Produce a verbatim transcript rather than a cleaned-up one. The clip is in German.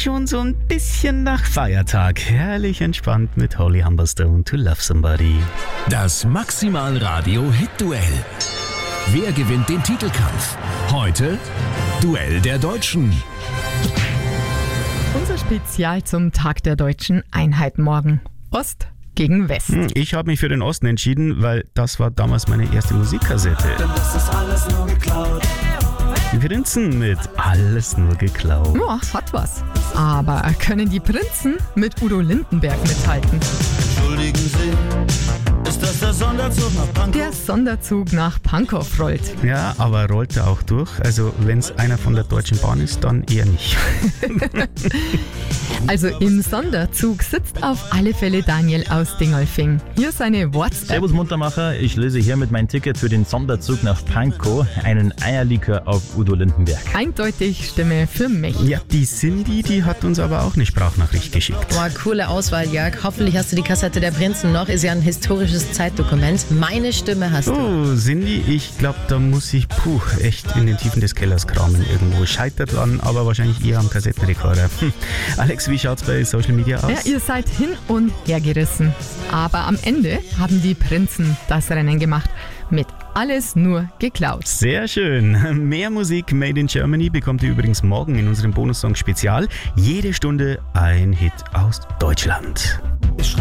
schon so ein bisschen nach Feiertag. Herrlich entspannt mit Holly Humberstone, To Love Somebody. Das Maximal Radio Hit Duell. Wer gewinnt den Titelkampf? Heute Duell der Deutschen. Unser Spezial zum Tag der Deutschen Einheit morgen. Ost gegen West. Ich habe mich für den Osten entschieden, weil das war damals meine erste Musikkassette. Denn das ist alles nur geklaut. Die Prinzen mit Alles nur geklaut. Ja, hat was. Aber können die Prinzen mit Udo Lindenberg mithalten? Entschuldigen Sie, ist das der Sonderzug nach Pankow? Der Sonderzug nach Pankow rollt. Ja, aber rollt er auch durch? Also wenn es einer von der Deutschen Bahn ist, dann eher nicht. Also im Sonderzug sitzt auf alle Fälle Daniel aus Dingolfing. Hier seine WhatsApp. Servus Muntermacher, ich löse hiermit mein Ticket für den Sonderzug nach Pankow, einen Eierlikör auf Udo Lindenberg. Eindeutig Stimme für mich. Ja, die Cindy, die hat uns aber auch eine Sprachnachricht geschickt. Boah, coole Auswahl, Jörg. Hoffentlich hast du die Kassette der Prinzen noch. Ist ja ein historisches Zeitdokument. Meine Stimme hast du. Oh, Cindy, ich glaube, da muss ich puh, echt in den Tiefen des Kellers kramen irgendwo. Scheitert dran, aber wahrscheinlich eher am Kassettenrekorder. Hm. Alex, wie schaut's bei Social Media aus? Ja, ihr seid hin und her gerissen. Aber am Ende haben die Prinzen das Rennen gemacht. Mit Alles nur geklaut. Sehr schön. Mehr Musik Made in Germany bekommt ihr übrigens morgen in unserem Bonussong Spezial. Jede Stunde ein Hit aus Deutschland. Ich